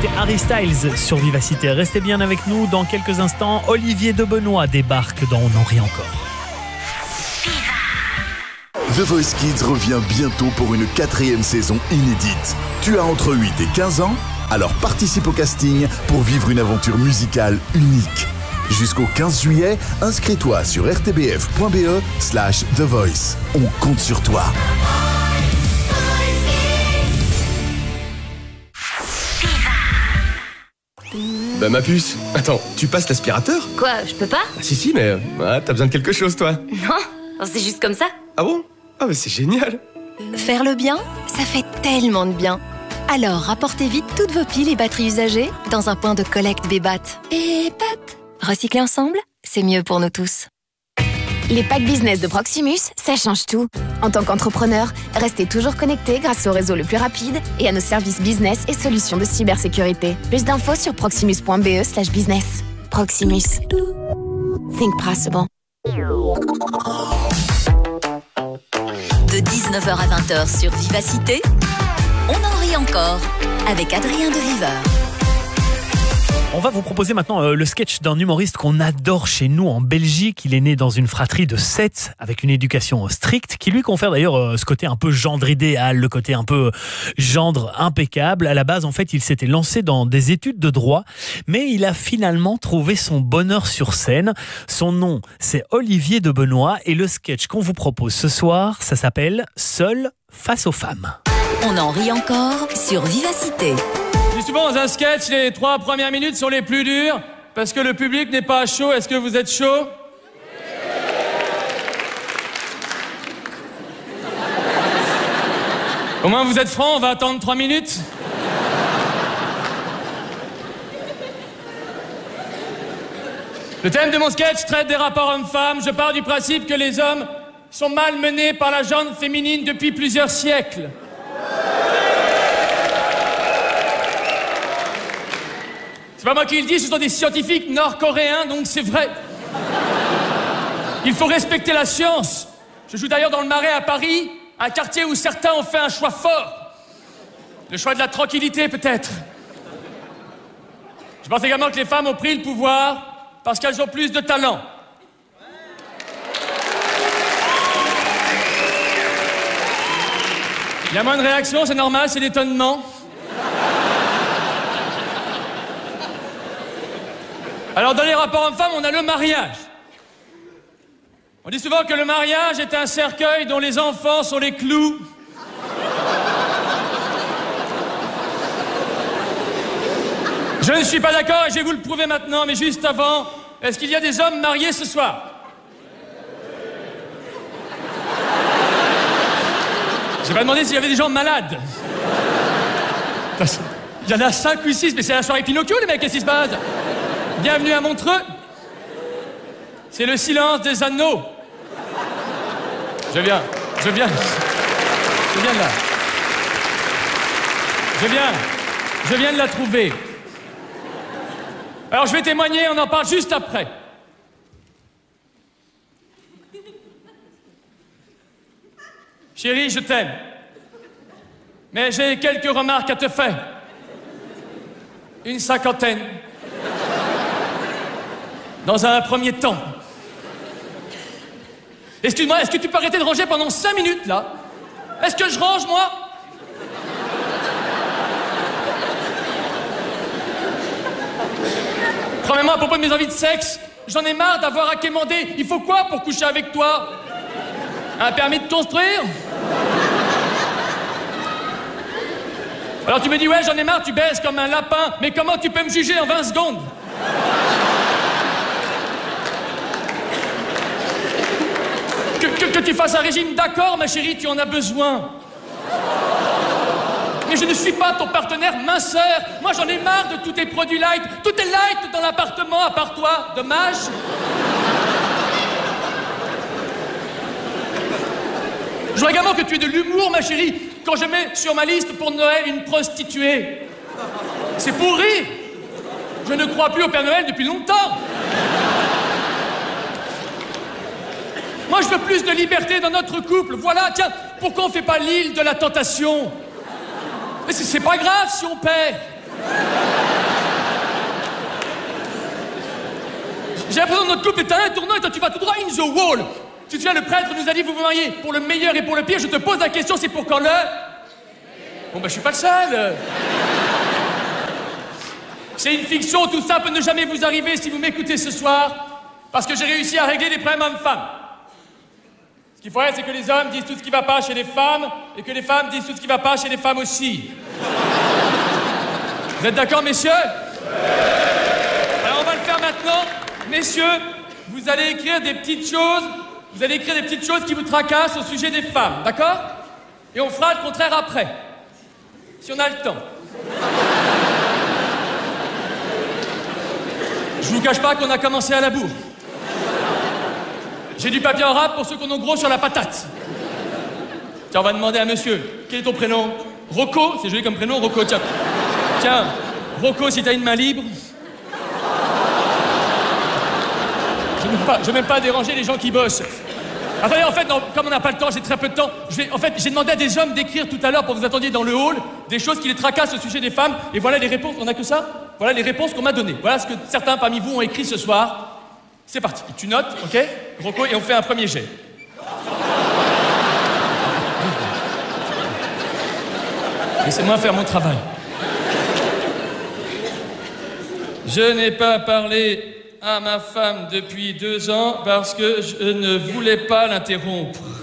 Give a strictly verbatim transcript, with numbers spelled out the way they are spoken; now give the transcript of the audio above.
C'était Harry Styles sur Vivacité. Restez bien avec nous. Dans quelques instants, Olivier de Benoît débarque dans On en rit encore. The Voice Kids revient bientôt pour une quatrième saison inédite. Tu as entre huit et quinze ans? Alors participe au casting pour vivre une aventure musicale unique. Jusqu'au quinze juillet, inscris-toi sur rtbf.be slash The Voice. On compte sur toi. Bah ma puce, attends, tu passes l'aspirateur? Quoi, je peux pas? Ah, si si, mais ah, t'as besoin de quelque chose toi? Non, c'est juste comme ça. Ah bon? Ah bah c'est génial. Faire le bien, ça fait tellement de bien. Alors rapportez vite toutes vos piles et batteries usagées dans un point de collecte Bébat. Et pat, recycler ensemble, c'est mieux pour nous tous. Les packs business de Proximus, ça change tout. En tant qu'entrepreneur, restez toujours connecté grâce au réseau le plus rapide et à nos services business et solutions de cybersécurité. Plus d'infos sur proximus.be slash business. Proximus. Think possible. De dix-neuf heures à vingt heures sur Vivacité, on en rit encore avec Adrien de Viveur. On va vous proposer maintenant euh, le sketch d'un humoriste qu'on adore chez nous en Belgique. Il est né dans une fratrie de sept avec une éducation stricte qui lui confère d'ailleurs euh, ce côté un peu gendre idéal, le côté un peu gendre impeccable. À la base, en fait, il s'était lancé dans des études de droit, mais il a finalement trouvé son bonheur sur scène. Son nom, c'est Olivier de Benoît et le sketch qu'on vous propose ce soir, ça s'appelle « Seul face aux femmes ». On en rit encore sur Vivacité. Je dis souvent dans un sketch, les trois premières minutes sont les plus dures parce que le public n'est pas chaud. Est-ce que vous êtes chaud? Au moins vous êtes francs, on va attendre trois minutes. Le thème de mon sketch traite des rapports hommes-femmes. Je pars du principe que les hommes sont malmenés par la gente féminine depuis plusieurs siècles. C'est pas moi qui le dis, ce sont des scientifiques nord-coréens, donc c'est vrai. Il faut respecter la science. Je joue d'ailleurs dans le Marais à Paris, un quartier où certains ont fait un choix fort. Le choix de la tranquillité, peut-être. Je pense également que les femmes ont pris le pouvoir parce qu'elles ont plus de talent. Il y a moins de réactions, c'est normal, c'est l'étonnement. Alors, dans les rapports hommes-femmes, on a le mariage. On dit souvent que le mariage est un cercueil dont les enfants sont les clous. Je ne suis pas d'accord et je vais vous le prouver maintenant, mais juste avant, est-ce qu'il y a des hommes mariés ce soir? J'ai pas demandé s'il y avait des gens malades. Il y en a cinq ou six, mais c'est la soirée Pinocchio, les mecs, qu'est-ce qui se passe? Bienvenue à Montreux. C'est le silence des anneaux. Je viens, je viens. Je viens de là. Je viens, je viens de la trouver. Alors je vais témoigner, on en parle juste après. Chérie, je t'aime. Mais j'ai quelques remarques à te faire. Une cinquantaine. Dans un premier temps. Excuse-moi, est-ce que tu peux arrêter de ranger pendant cinq minutes, là? Est-ce que je range, moi? Premièrement, à propos de mes envies de sexe, j'en ai marre d'avoir à quémander. Il faut quoi pour coucher avec toi? Un permis de construire? Alors tu me dis, ouais, j'en ai marre, tu baisses comme un lapin. Mais comment tu peux me juger en vingt secondes? Que, que, que tu fasses un régime, d'accord, ma chérie, tu en as besoin. Mais je ne suis pas ton partenaire minceur. Moi, j'en ai marre de tous tes produits light. Tout est light dans l'appartement, à part toi. Dommage. Je vois également que tu es de l'humour, ma chérie, quand je mets sur ma liste pour Noël une prostituée. C'est pour rire. Je ne crois plus au Père Noël depuis longtemps. Moi, je veux plus de liberté dans notre couple. Voilà, tiens, pourquoi on fait pas l'île de la tentation? Mais c'est pas grave si on perd. J'ai l'impression que notre couple est un tournant et toi tu vas tout droit in the wall. Tu te souviens, le prêtre nous a dit vous vous mariez pour le meilleur et pour le pire. Je te pose la question, c'est pour quand le... Bon bah je suis pas le seul. C'est une fiction, tout ça peut ne jamais vous arriver si vous m'écoutez ce soir, parce que j'ai réussi à régler les problèmes hommes-femmes. Ce qu'il faudrait, c'est que les hommes disent tout ce qui va pas chez les femmes, et que les femmes disent tout ce qui va pas chez les femmes aussi. Vous êtes d'accord, messieurs? Alors on va le faire maintenant. Messieurs, vous allez écrire des petites choses, vous allez écrire des petites choses qui vous tracassent au sujet des femmes, d'accord? Et on fera le contraire après, si on a le temps. Je vous cache pas qu'on a commencé à la bourre. J'ai du papier en rap pour ceux qu'on a gros sur la patate. Tiens, on va demander à monsieur, quel est ton prénom? Rocco, c'est joli comme prénom, Rocco, tiens. Tiens, Rocco, si t'as une main libre. Je ne veux pas, je veux même pas déranger les gens qui bossent. Attendez, en fait, non, comme on n'a pas le temps, j'ai très peu de temps, je vais, en fait, j'ai demandé à des hommes d'écrire tout à l'heure, pour que vous attendiez dans le hall, des choses qui les tracassent au sujet des femmes, et voilà les réponses, on n'a que ça? Voilà les réponses qu'on m'a données. Voilà ce que certains parmi vous ont écrit ce soir. C'est parti. Tu notes, ok, Rocco, et on fait un premier jet. Laissez-moi faire mon travail. Je n'ai pas parlé à ma femme depuis deux ans parce que je ne voulais pas l'interrompre.